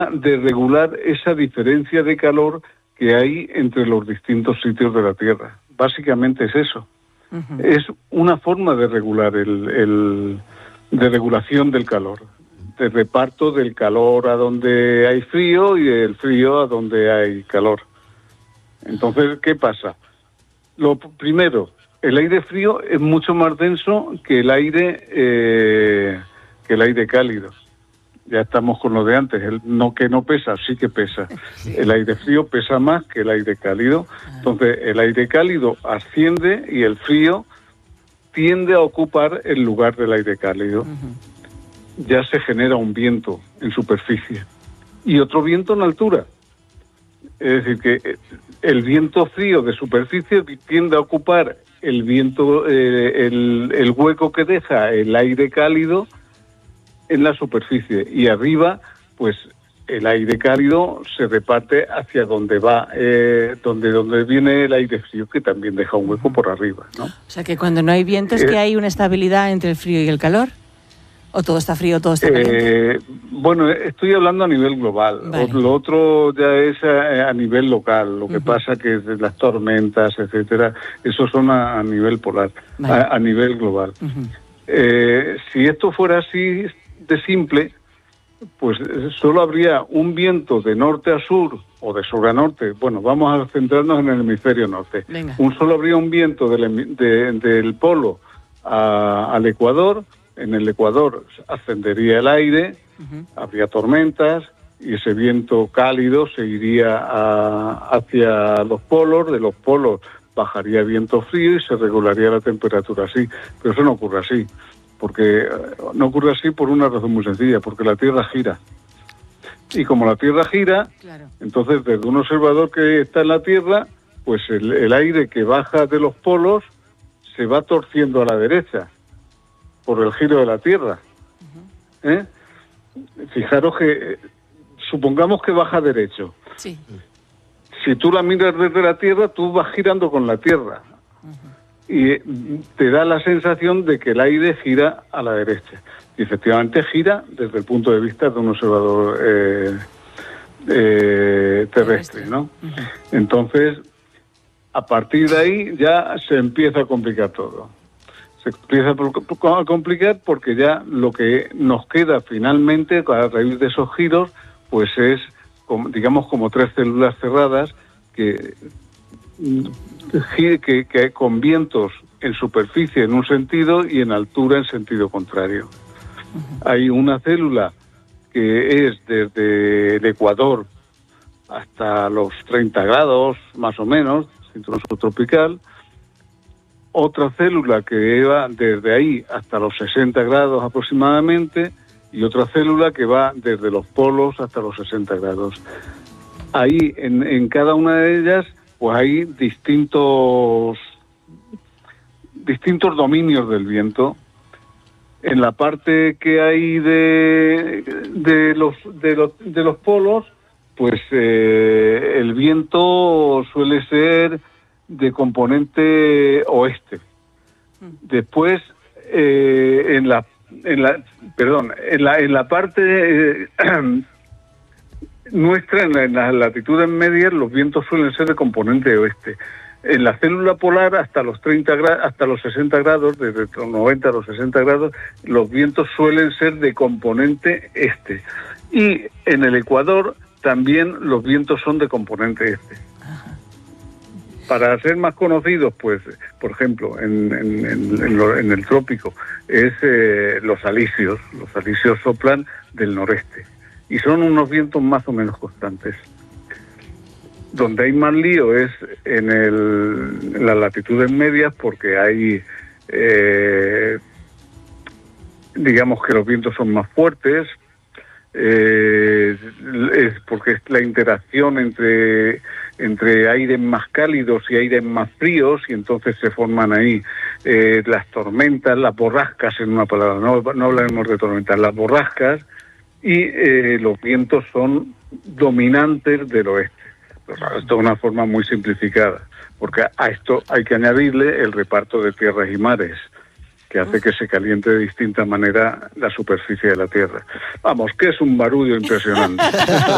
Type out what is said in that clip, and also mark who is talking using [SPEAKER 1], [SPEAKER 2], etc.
[SPEAKER 1] de regular esa diferencia de calor que hay entre los distintos sitios de la Tierra. Básicamente es eso. Uh-huh. Es una forma de regular de regulación del calor, de reparto del calor a donde hay frío y del frío a donde hay calor. Entonces, ¿qué pasa? Lo primero, el aire frío es mucho más denso que el aire cálido. Ya estamos con lo de antes, que no pesa, sí que pesa. Sí. El aire frío pesa más que el aire cálido. Entonces, el aire cálido asciende y el frío tiende a ocupar el lugar del aire cálido. Uh-huh. Ya se genera un viento en superficie y otro viento en altura. Es decir, que el viento frío de superficie tiende a ocupar el viento, el hueco que deja el aire cálido en la superficie, y arriba, pues el aire cálido se reparte hacia donde va, donde viene el aire frío, que también deja un hueco por arriba, ¿no? O
[SPEAKER 2] sea que cuando no hay viento es que hay una estabilidad entre el frío y el calor, o todo está frío, todo está caliente.
[SPEAKER 1] Bueno, estoy hablando a nivel global. Vale. Lo otro ya es a nivel local. Lo que uh-huh. pasa que las tormentas, etcétera, eso son a nivel polar, vale. a nivel global. Uh-huh. Si esto fuera así de simple, pues solo habría un viento de norte a sur o de sur a norte. Bueno, vamos a centrarnos en el hemisferio norte. Venga. Solo habría un viento del polo al Ecuador. En el Ecuador ascendería el aire, uh-huh. habría tormentas y ese viento cálido se iría hacia los polos. De los polos bajaría viento frío y se regularía la temperatura así. Pero eso no ocurre así. Porque no ocurre así por una razón muy sencilla, porque la Tierra gira. Y como la Tierra gira, claro. Entonces desde un observador que está en la Tierra, pues el aire que baja de los polos se va torciendo a la derecha por el giro de la Tierra. Uh-huh. Fijaros que, supongamos que baja derecho. Sí. Si tú la miras desde la Tierra, tú vas girando con la Tierra. Y te da la sensación de que el aire gira a la derecha. Y efectivamente gira desde el punto de vista de un observador terrestre, ¿no? Uh-huh. Entonces, a partir de ahí ya se empieza a complicar todo. Se empieza a complicar porque ya lo que nos queda finalmente, a raíz de esos giros, pues es, digamos, como tres células cerradas que con vientos en superficie en un sentido y en altura en sentido contrario. Uh-huh. Hay una célula que es desde el Ecuador hasta los 30 grados, más o menos, cinturón subtropical. Otra célula que va desde ahí hasta los 60 grados aproximadamente, y otra célula que va desde los polos hasta los 60 grados. Ahí, en cada una de ellas, pues hay distintos dominios del viento. En la parte que hay de los polos, pues el viento suele ser de componente oeste. Después en la parte nuestra, en las latitudes medias, los vientos suelen ser de componente oeste. En la célula polar, hasta los 60 grados, desde los 90 a los 60 grados, los vientos suelen ser de componente este. Y en el Ecuador también los vientos son de componente este. Para ser más conocidos, pues, por ejemplo, en el trópico, es los alisios. Los alisios soplan del noreste y son unos vientos más o menos constantes. Donde hay más lío es en las latitudes medias, porque hay, digamos que los vientos son más fuertes, es porque es la interacción entre aires más cálidos y aires más fríos, y entonces se forman ahí las tormentas, las borrascas, en una palabra, no hablaremos de tormentas, las borrascas, y los vientos son dominantes del oeste. Pero esto es una forma muy simplificada, porque a esto hay que añadirle el reparto de tierras y mares, que hace que se caliente de distinta manera la superficie de la Tierra. Vamos, que es un barullo impresionante.